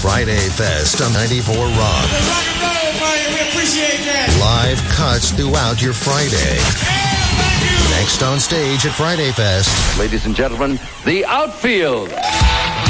Friday Fest on 94 Rock. Rock and roll, man. We appreciate that. Live cuts throughout your Friday. Thank you. Next on stage at Friday Fest. Ladies and gentlemen, The Outfield.